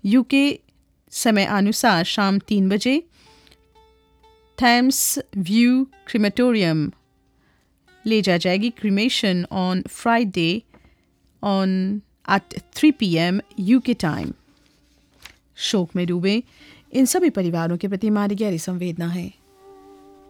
UK समय अनुसार शाम 3 बजे थैम्स व्यू क्रीमेटोरियम ले जाएगी cremation on Friday on at 3 p.m. UK time. शोक में डूबे इन सभी परिवारों के प्रति हमारी गहरी संवेदना है।